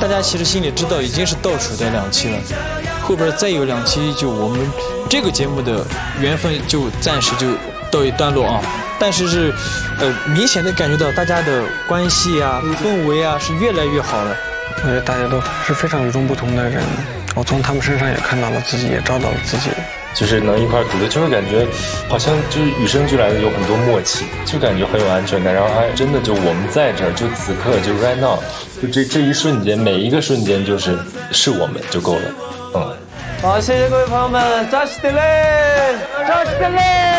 大家其实心里知道已经是倒数的2期了，后边再有2期就我们这个节目的缘分就暂时就到一段落啊。但是明显的感觉到大家的关系啊、氛围啊是越来越好了。 我觉得大家都是非常与众不同的人，我从他们身上也看到了自己，也找到了自己。 就是能一块组队，就会感觉好像就是与生俱来的有很多默契，就感觉很有安全感。然后还真的就我们在这儿，就此刻就 right now， 就这一瞬间，每一个瞬间就是我们就够了。 好，谢谢各位朋友们，扎西德勒，扎西德勒。